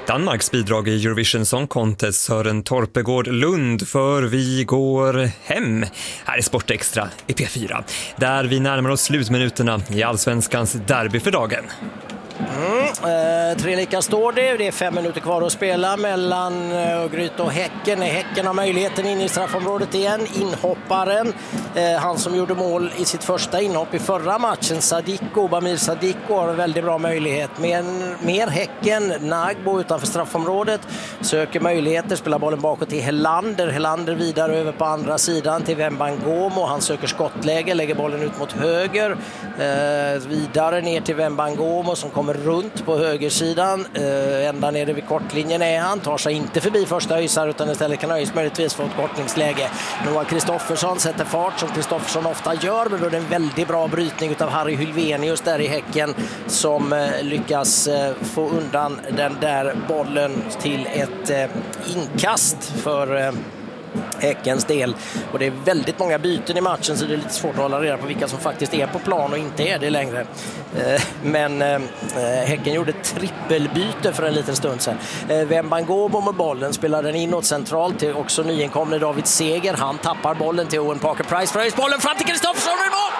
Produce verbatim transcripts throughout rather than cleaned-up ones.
Danmarks bidrag i Eurovision Song Contest Sören Torpegård Lund för Vi går hem. Här är Sport Extra i P fyra, där vi närmar oss slutminuterna i Allsvenskans derby för dagen. Mm, eh, tre lika står det. Det är fem minuter kvar att spela mellan Örgryte och Häcken. Häcken har möjligheten in i straffområdet igen. Inhopparen, eh, han som gjorde mål i sitt första inhopp i förra matchen, Sadiko, Bamir Sadiko, har en väldigt bra möjlighet. Men mer Häcken, Nagbo utanför straffområdet söker möjligheter, spelar bollen bakåt till Helander. Helander vidare över på andra sidan till Wembangomo. Han söker skottläge, lägger bollen ut mot höger. Eh, vidare ner till Wembangomo som kommer runt på högersidan. Eh, ända nere vid kortlinjen är han. Tar sig inte förbi första Öysar utan istället kan Öys möjligtvis få ett kortningsläge. Noah Kristoffersson sätter fart som Kristoffersson ofta gör, men då är det en väldigt bra brytning av Harry Hylvenius där i Häcken som eh, lyckas eh, få undan den där bollen till ett eh, inkast för eh, Häckens del. Och det är väldigt många byten i matchen, så det är lite svårt att hålla reda på vilka som faktiskt är på plan och inte är det längre. Men Häcken gjorde trippelbyte för en liten stund sedan. Wembangomo med bollen, spelar den inåt centralt till också nyinkomne David Seger. Han tappar bollen till Owen Parker-Price. Fröjs bollen fram till Kristoffersson och i mål!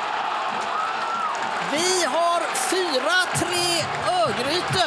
Vi har fyra tre Örgryte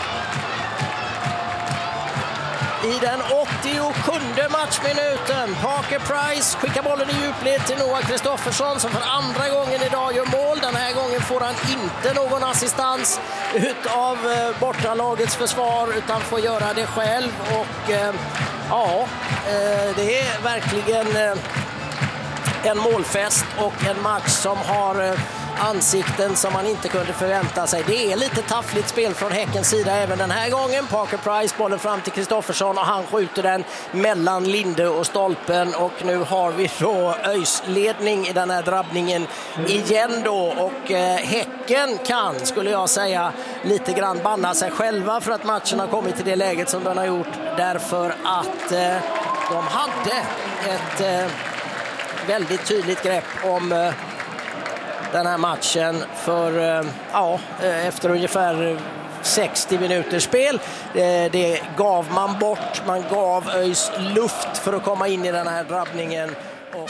i den åttiosjunde matchminuten. Parker Price skickar bollen i djupled till Noah Kristoffersson som för andra gången idag gör mål. Den här gången får han inte någon assistans utav bortalagets försvar utan får göra det själv. Och eh, ja, det är verkligen en målfest och en match som har ansikten som man inte kunde förvänta sig. Det är lite taffligt spel från Häckens sida även den här gången. Parker Price, bollen fram till Kristoffersson och han skjuter den mellan Linde och stolpen, och nu har vi då Öys ledning i den här drabbningen igen då, och eh, Häcken kan, skulle jag säga, lite grann banna sig själva för att matchen har kommit till det läget som den har gjort, därför att eh, de hade ett eh, väldigt tydligt grepp om eh, den här matchen för ja, efter ungefär sextio minuters spel. Det gav man bort. Man gav Öys luft för att komma in i den här drabbningen. Och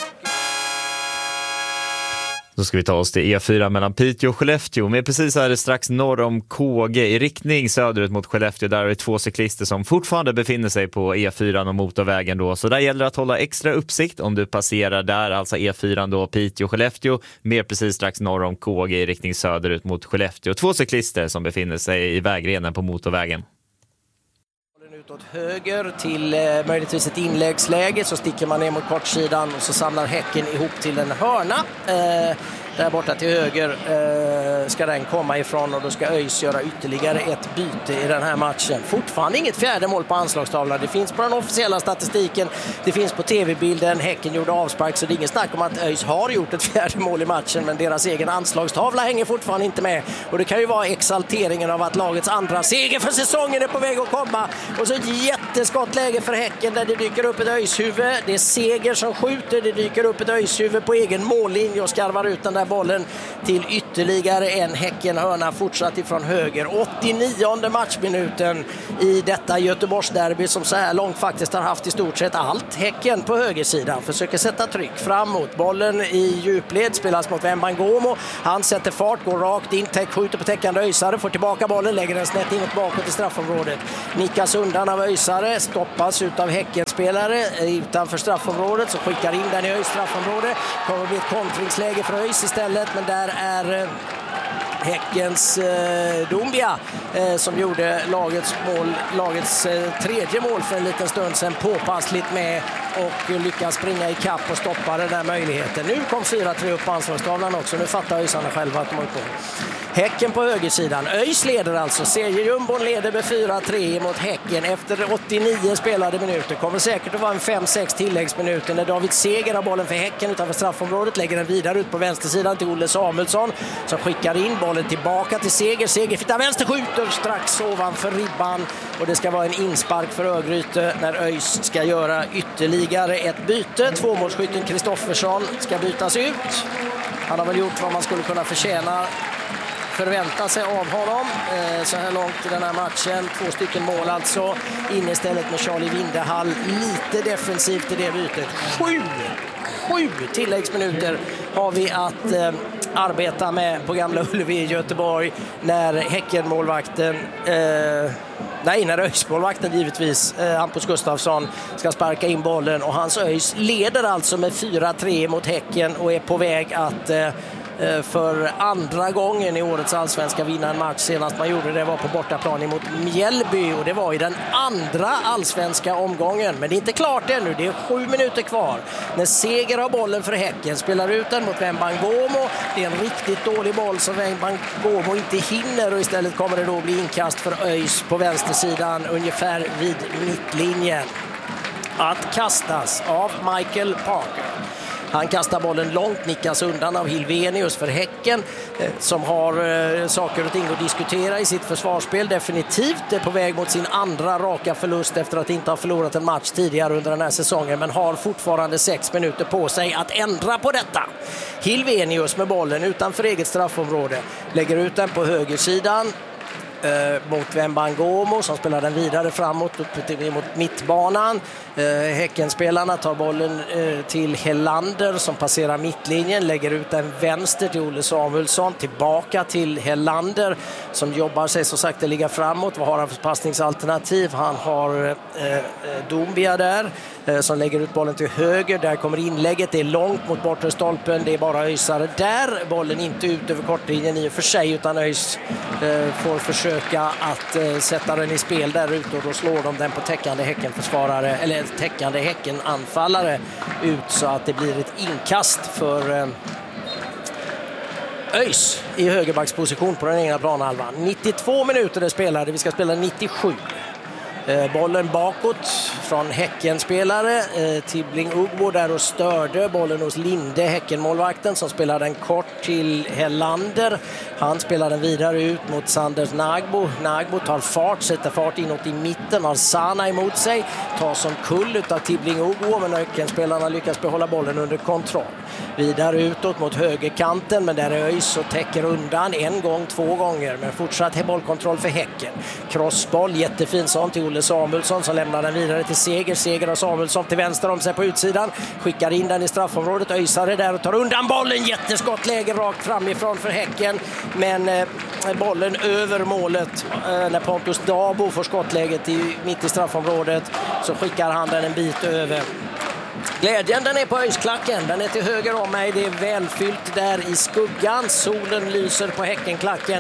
då ska vi ta oss till E fyra mellan Piteå och Skellefteå. Men precis här är det strax norr om K G i riktning söderut mot Skellefteå. Där är det två cyklister som fortfarande befinner sig på E fyra och motorvägen då. Så där gäller det att hålla extra uppsikt om du passerar där, alltså E fyra då, Piteå och Skellefteå. Mer precis strax norr om K G i riktning söderut mot Skellefteå. Två cyklister som befinner sig i vägrenen på motorvägen. Utåt höger till eh, möjligtvis ett inläggsläge, så sticker man ner mot kortsidan och så samlar Häcken ihop till en hörna. Eh, där borta till höger eh, ska den komma ifrån, och då ska Öys göra ytterligare ett byte i den här matchen. Fortfarande inget fjärde mål på anslagstavlan. Det finns på den officiella statistiken, det finns på tv-bilden. Häcken gjorde avspark, så det är ingen snack om att Öys har gjort ett fjärde mål i matchen, men deras egen anslagstavla hänger fortfarande inte med. Och det kan ju vara exalteringen av att lagets andra seger för säsongen är på väg att komma. Och så ett jätteskottläge för Häcken där det dyker upp ett Öys-huvud. Det är Seger som skjuter, det dyker upp ett Öys-huvud på egen mållinje och skarvar ut den där bollen till ytterligare en Häcken-hörna fortsatt ifrån höger. åttionionde matchminuten i detta Göteborgsderby som så här långt faktiskt har haft i stort sett allt. Häcken på högersidan försöker sätta tryck framåt. Bollen i djupled spelas mot Wembangomo. Han sätter fart, går rakt in, täck, skjuter på täckande Öysare, får tillbaka bollen, lägger den snett inåt bakåt i straffområdet. Nickas undan av Öysare, stoppas utav Häckenspelare utanför straffområdet, så skickar in den i Öys straffområde. Kommer bli ett kontringsläge för Öys istället, men där är eh, Häckens eh, Dumbia eh, som gjorde lagets, mål, lagets eh, tredje mål för en liten stund sedan påpassligt med och lyckas springa i kapp och stoppa den där möjligheten. Nu kom fyra tre upp på anslagstavlan också. Nu fattar Öysarna själva att de har på. Häcken på högersidan. Öys leder alltså. Seriejumbon leder med fyra tre mot Häcken efter åttionio spelade minuter. Kommer säkert att vara en fem sex tilläggsminuter när David Seger har bollen för Häcken utanför straffområdet. Lägger den vidare ut på vänstersidan till Olle Samuelsson som skickar in bollen tillbaka till Seger. Seger fittar vänster, skjuter strax ovanför ribban. Och det ska vara en inspark för Örgryte när Öys ska göra ytterligare ett byte. Tvåmålsskytten Kristoffersson ska bytas ut. Han har väl gjort vad man skulle kunna förtjäna förväntar sig av honom eh, så här långt i den här matchen. Två stycken mål alltså. In istället med Charlie Windehall. Lite defensivt i det bytet. Sju, sju tilläggsminuter har vi att eh, arbeta med på Gamla Ullevi i Göteborg när Häcken-målvakten eh, nej, när ÖIS-målvakten givetvis eh, Hampus Gustafsson ska sparka in bollen och hans ÖIS leder alltså med fyra tre mot Häcken och är på väg att eh, för andra gången i årets allsvenska vinna en match. Senast man gjorde det var på bortaplan emot Mjällby och det var i den andra allsvenska omgången. Men det är inte klart ännu, det är sju minuter kvar. När Seger har bollen för Häcken, spelar ut den mot Wembangomo. Det är en riktigt dålig boll som Wembangomo inte hinner och istället kommer det då bli inkast för ÖIS på vänstersidan ungefär vid mittlinjen. Att kastas av Michael Parker. Han kastar bollen långt, nickas undan av Hilvenius för Häcken eh, som har eh, saker och ting att diskutera i sitt försvarsspel. Definitivt är på väg mot sin andra raka förlust efter att inte ha förlorat en match tidigare under den här säsongen, men har fortfarande sex minuter på sig att ändra på detta. Hilvenius med bollen utanför eget straffområde lägger ut den på högersidan eh, mot Wembangomo som spelar den vidare framåt upp till, mot mittbanan. Eh, Häckenspelarna tar bollen eh, till Hellander som passerar mittlinjen, lägger ut en vänster till Olle Samuelsson, tillbaka till Hellander som jobbar sig så sakta ligga framåt. Vad har han för passningsalternativ? Han har eh, Doumbia där eh, som lägger ut bollen till höger. Där kommer inlägget, det är långt mot bortre stolpen, det är bara ÖISare där. Bollen inte ut över kortlinjen i och för sig, utan ÖIS eh, får försöka att eh, sätta den i spel där ute och då slår de den på täckande Häckenförsvarare eller täckande Häckenanfallare ut så att det blir ett inkast för eh, ÖIS i högerbacksposition på den egna planhalvan. nittiotvå minuter det spelade, vi ska spela nittiosju. Eh, bollen bakåt från Häckenspelare eh, Tibbling Ugbo där och störde bollen hos Linde, Häckenmålvakten som spelar den kort till Hellander. Han spelar den vidare ut mot Sanders Nagbo. Nagbo tar fart, sätter fart inåt i mitten, har Sana emot sig, tar som kull utav Tibbling Ugbo, men Häckenspelarna lyckas behålla bollen under kontroll. Vidare utåt mot högerkanten, men där är ÖIS och täcker undan en gång, två gånger, men fortsatt bollkontroll för Häcken. Crossboll, jättefin sån till Olle Samuelsson som lämnar den vidare till Seger. Seger och Samuelsson till vänster om sig på utsidan, skickar in den i straffområdet. ÖISare där och tar undan bollen, jätteskottläge rakt framifrån för Häcken, men eh, bollen över målet. Eh, när Pontus Dabo får skottläget i, mitt i straffområdet så skickar han den en bit över. Glädjen den är på ÖIS-klacken, den är till höger om mig, det är välfyllt där i skuggan, solen lyser på Häckenklacken.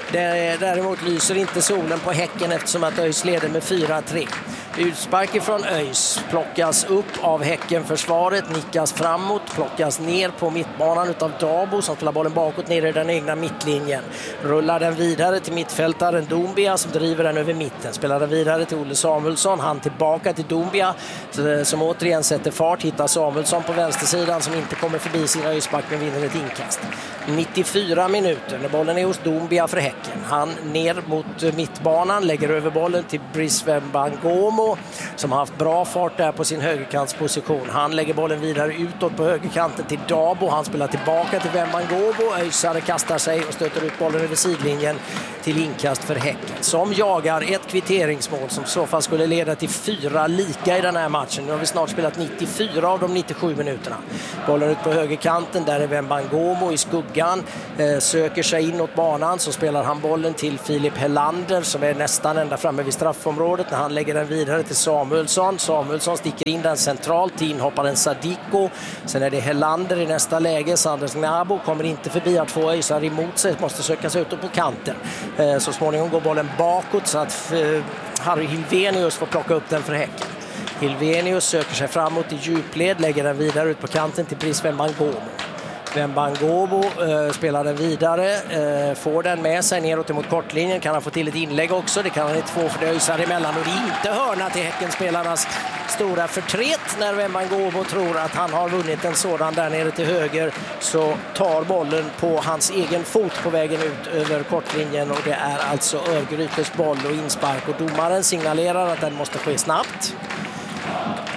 Däremot lyser inte solen på Häcken eftersom att ÖIS leder med fyra tre. Utspark från ÖIS plockas upp av Häckenförsvaret, nickas framåt, plockas ner på mittbanan utav Dabo som spelar bollen bakåt ner i den egna mittlinjen. Rullar den vidare till mittfältaren Doumbia som driver den över mitten. Spelar den vidare till Olle Samuelsson, han tillbaka till Doumbia som återigen sätter fart, hittar Samuelsson på vänstersidan som inte kommer förbi sin ÖIS-back men vinner ett inkast. nittiofyra minuter när bollen är hos Doumbia för Häcken. Han ner mot mittbanan, lägger över bollen till Brice Wembangomo som har haft bra fart där på sin högerkantsposition. Han lägger bollen vidare utåt på högerkanten till Dabo. Han spelar tillbaka till Wembangomo. ÖISare kastar sig och stöter ut bollen över sidlinjen till inkast för Häcken som jagar ett kvitteringsmål som så fall skulle leda till fyra lika i den här matchen. Nu har vi snart spelat nittiofyra av de nittiosju minuterna. Bollen ut på högerkanten, där är Wembangomo i skuggan, eh, söker sig inåt banan, så spelar han bollen till Filip Hellander som är nästan ända framme vid straffområdet när han lägger den vidare till Samuelsson. Samuelsson sticker in den centralt till inhopparen Sadiko. Sen är det Hellander i nästa läge. Sanders Nabo kommer inte förbi, att få ÖISar emot sig, måste söka sig ut på kanten. Eh, så småningom går bollen bakåt så att eh, Harry Hilvenius får plocka upp den för Häcken. Hilvenius söker sig framåt i djupled, lägger den vidare ut på kanten till Brice Wembangomo. Wembangomo eh, spelar den vidare, eh, får den med sig neråt mot kortlinjen, kan han få till ett inlägg också, det kan han inte få för det öjsar emellan och det är inte hörna till Häckenspelarnas stora förtret. När Wembangomo tror att han har vunnit en sådan där nere till höger, så tar bollen på hans egen fot på vägen ut över kortlinjen och det är alltså Örgrytes boll och inspark och domaren signalerar att den måste ske snabbt.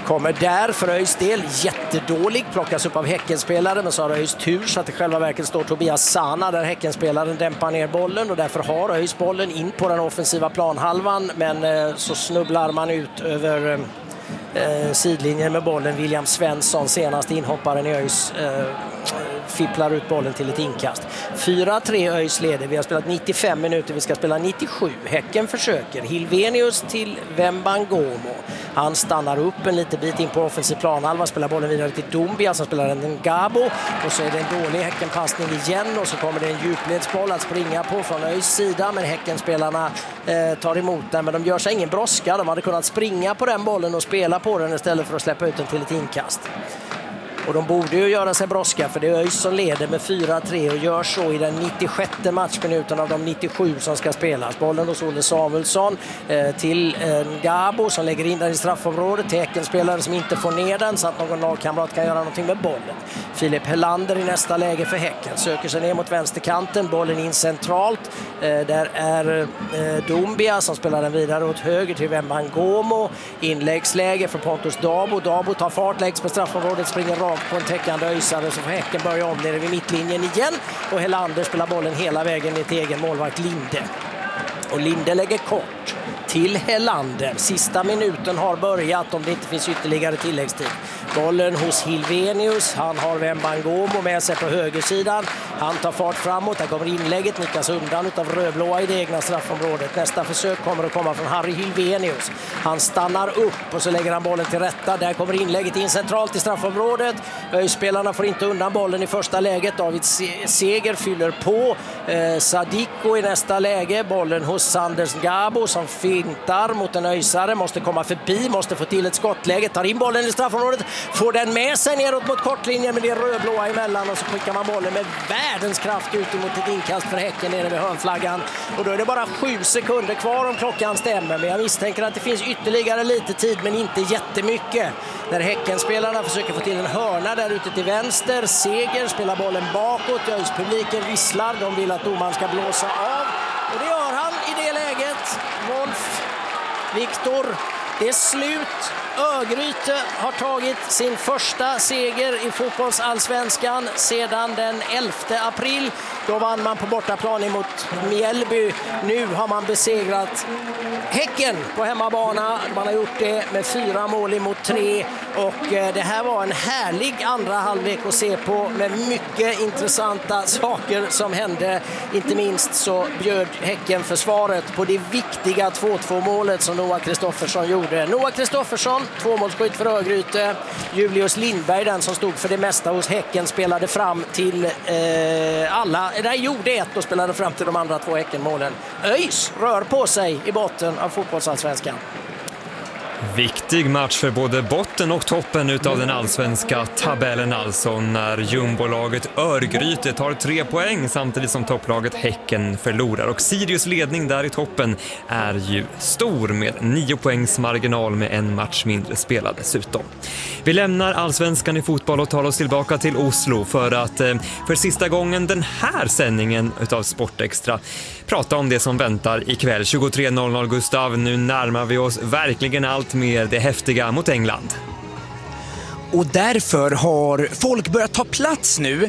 Kommer där för ÖIS del jättedålig, plockas upp av Häckenspelare, men så har ÖIS tur så att i själva verket står Tobias Sana där Häckenspelaren dämpar ner bollen och därför har ÖIS bollen in på den offensiva planhalvan, men eh, så snubblar man ut över eh, sidlinjen med bollen. William Svensson, senaste inhopparen i ÖIS, eh, fipplar ut bollen till ett inkast. fyra tre ÖIS leder. Vi har spelat nittiofem minuter, vi ska spela nittiosju. Häcken försöker. Hilvenius till Wembangomo. Han stannar upp en liten bit in på offensiv planhalva, spelar bollen vidare till Doumbia som spelar en Gabo, och så är det en dålig Häckenpassning igen och så kommer det en djupledsboll att springa på från ÖIS sida, men Häckenspelarna eh, tar emot den, men de gör sig ingen brådska. De hade kunnat springa på den bollen och spela på den istället för att släppa ut den till ett inkast. Och de borde ju göra sig brådska, för det är ÖIS som leder med fyra tre och gör så i den nittiosjätte matchminuten av de nittiosju som ska spelas. Bollen hos Olle Samuelsson eh, till eh, Gabo som lägger in den i straffområdet till Häckenspelare som inte får ner den så att någon lagkamrat kan göra någonting med bollen. Filip Helander i nästa läge för Häcken söker sig ner mot vänsterkanten, bollen in centralt. Eh, där är eh, Doumbia som spelar den vidare åt höger till Wembangomo. Inläggsläge för Pontus Dabo. Dabo tar fart, läggs på straffområdet, springer rakt på en täckande öisare, så får Häcken börja om nere vid mittlinjen igen och Helander spelar bollen hela vägen ner till egen målvakt Linde. Och Linde lägger kort till Helander. Sista minuten har börjat om det inte finns ytterligare tilläggstid. Bollen hos Hilvenius. Han har Wembangomo med sig på högersidan. Han tar fart framåt. Där kommer inlägget. Nickas undan av rödblåa i det egna straffområdet. Nästa försök kommer att komma från Harry Hilvenius. Han stannar upp och så lägger han bollen till rätta. Där kommer inlägget in centralt i straffområdet. Spelarna får inte undan bollen i första läget. David Seger fyller på. Eh, Sadiko i nästa läge. Bollen hos Sanders Gabo som fintar mot en öisare. Måste komma förbi. Måste få till ett skottläge. Tar in bollen i straffområdet. Får den med sig neråt mot kortlinjen med det rödblåa emellan och så skickar man bollen med världens kraft ut mot ett inkast för Häcken nere vid hörnflaggan. Och då är det bara sju sekunder kvar om klockan stämmer. Men jag misstänker att det finns ytterligare lite tid, men inte jättemycket. När Häckenspelarna försöker få till en hörna där ute till vänster. Seger spelar bollen bakåt. Öjspubliken visslar. De vill att domaren ska blåsa av. Och det gör han i det läget. Wolf, Viktor, det är slut. Örgryte har tagit sin första seger i fotbollsallsvenskan sedan den elfte april. Då vann man på bortaplan emot Mjällby. Nu har man besegrat Häcken på hemmabana. Man har gjort det med fyra mål emot tre. Och det här var en härlig andra halvlek att se på med mycket intressanta saker som hände. Inte minst så bjöd Häcken försvaret på det viktiga två två målet som Noah Kristoffersson gjorde. Noah Kristoffersson, tvåmålsskytt för Örgryte. Julius Lindberg, den som stod för det mesta hos Häcken, spelade fram till eh, alla. Där gjorde ett och spelade fram till de andra två Häckenmålen. ÖIS rör på sig i botten av fotbollsallsvenskan. Viktig match för både botten och toppen utav den allsvenska tabellen, alltså när jumbolaget Örgryte tar tre poäng samtidigt som topplaget Häcken förlorar. Och Sirius ledning där i toppen är ju stor med nio poängs marginal med en match mindre spelad dessutom. Vi lämnar allsvenskan i fotboll och tar oss tillbaka till Oslo för att för sista gången den här sändningen utav Sportextra prata om det som väntar ikväll tjugotre noll noll. Gustav, nu närmar vi oss verkligen allt mer det häftiga mot England. Och därför har folk börjat ta plats nu